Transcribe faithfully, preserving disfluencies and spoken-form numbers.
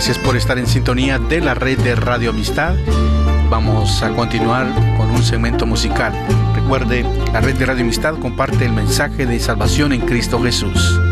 Gracias por estar en sintonía de la red de Radio Amistad. Vamos a continuar con un segmento musical. Recuerde, la red de Radio Amistad comparte el mensaje de salvación en Cristo Jesús.